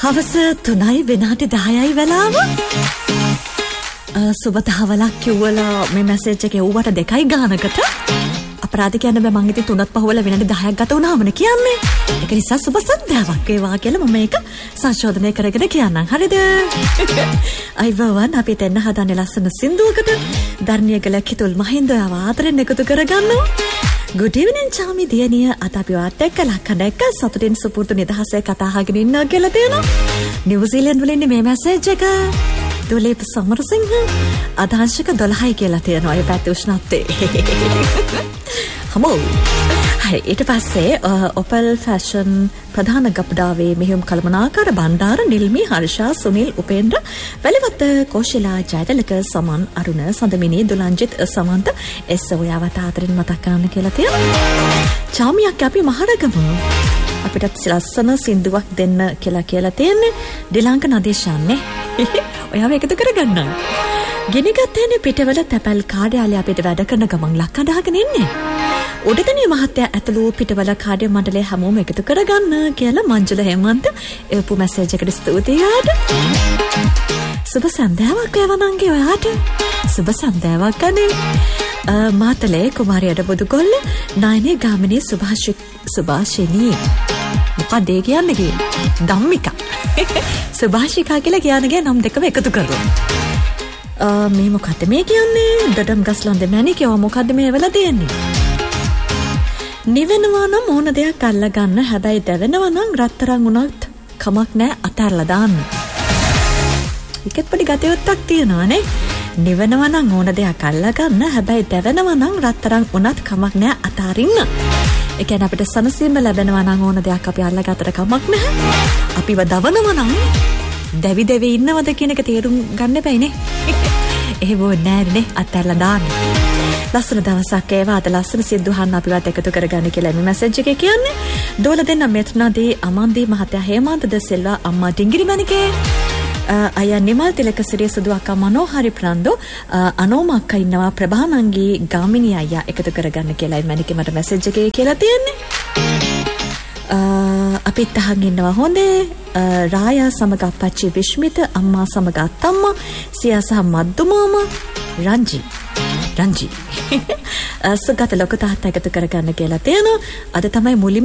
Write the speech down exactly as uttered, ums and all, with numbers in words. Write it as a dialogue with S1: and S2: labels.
S1: හවස තුනයි විනාඩි දහයයි වෙලාව. සුබ දහවලක් කිව්වලා මේ මැසේජ් එක එව්වට දෙකයි ගානකට. අපරාධ කියන්නේ බෑ මං ඉතින් තුනත් පහවල විනාඩි දහයක් ගත වුණාමනේ කියන්නේ. ඒක නිසා සුබ සන්ධ්‍යාවක් වේවා කියලා මම මේක සංශෝධනය කරගෙන කියන්නම්. හරිද? අයිබෝවන් අපි දෙන්න හදන්නේ ලස්සන සින්දුවකට. ධර්ණියගල කිතුල් මහින්දව ආදරෙන් එකතු කරගන්නවා. Good evening Chami දියණිය අද අපි වාත් එක්ක ලක්කන එක්ක සතුටින් සුපුරුදු නිදහසේ කතා අහගෙන ඉන්නවා කියලා තියෙනවා. නිව්සීලන්ත වලින් මේ මැසේජ් එක දුලීප් සමරසිංහ අදාංශක දොළහයි කියලා තියෙනවා. ඒ පැත්තේ උෂ්ණත්වය. හමෝ. හරි ඊට පස්සේ ඔපල් ෆැෂන් ප්‍රධාන ගබ්ඩාවේ මෙහෙයුම් කළමනාකර බණ්ඩාර නිල්මි හර්ෂා සුනිල් උපේන්ද්‍ර වැලිවත කෝෂිලා ජයදලක සමන් අරුණ සඳමිනී දුලංජිත් සමන්ත එස් ඔයාවට ආදරෙන් මතක් කරන්න කියලා තියෙනවා. චාමියක් අපි මහරගම අපිට ලස්සන සින්දුවක් දෙන්න කියලා කියලා තියෙන්නේ ඩිලංක නදේශාන්නේ. ඔයාව එකතු කරගන්න. ගිනිගත්තේනේ පිටවල තැපැල් කාර්යාලය අපිට වැඩ කරන ගමන් ලක්කඩාගෙන ඉන්නේ. උඩතනිය මහත්තයා ඇතුළු පිටවල කාර්ය මණ්ඩලය හැමෝම එකතු කරගන්න කියලා මංජුල හේමන්ත එවපු මැසේජ් එකට ස්තුතියි ආට. සුබ සන්ධ්‍යාවක් වේවනන්ගේ ඔයාට. සුබ සන්ධ්‍යාවක් අනේ. මාතලේ කුමාරියට බුදුගොල්ල නායනේ ගාමිණී සුභාෂි සුභාෂිනී මොකක්ද ඒ කියන්නේ කි ධම්මිකා සුභාෂිකා කියලා කියනගේ නම් දෙකම එකතු කරනවා. මේ මොකද්ද මේ කියන්නේ දඩම් ගස්ලන්ද මැණිකේ මොකද්ද මේ වෙලා තියෙන්නේ? නිවෙනවා නම් ඕන දෙයක් අල්ල ගන්න. හැබැයි දැවෙනවා නම් රත්තරන් උනත් කමක් නැහැ අතහැරලා දාන්න. ඒකත් පොඩි ගතියොත්තක් තියෙනවානේ. නිවෙනවා නම් ඕන දෙයක් අල්ල ගන්න. හැබැයි දැවෙනවා නම් රත්තරන් උනත් කමක් නැහැ අතාරින්න. ඒ කියන්නේ අපිට සනසීම ලැබෙනවා නම් ඕන දෙයක් අපි අල්ලගත්තට කමක් නැහැ. අපිව දවනවා නම් දැවි දැවි ඉන්නවද කියන එක තේරුම් ගන්න බෑනේ. එහෙම නෑනේ අතහැරලා දාන්න. ලස්සන දවසක් ඒවා අද ලස්සන සින්දු අහන්න අපිවත් එකතු කරගන්න කියලා මේ මැසේජ් එකේ කියන්නේ. දෝල දෙන්න මෙත්නාදී අමන්දී මහත්තයා හේමන්ත ද සිල්වා අම්මා ඩිංගිරි මණිකේ අය නිමල් තිලක සිරිය සුදු අක්කා මනෝහරි ප්‍රන්දෝ අනෝම අක්කා ඉන්නවා ප්‍රභානංගී ගාමිණී අයියා එකතු කරගන්න කියලා මණිකේ මට මැසේජ් එකේ කියලා තියෙන්නේ. අපිත් අහන් ඉන්නවා හොඳේ. රායා සමග අපච්චි විශ්මිත අම්මා සමග අත්තම්මා සියා සහ මද්දුමාමා රංජි රංජි සුගත ලොකු තාත්තා එකතු කරගන්න කියලා තියෙනවා. අද තමයි මුලින්ම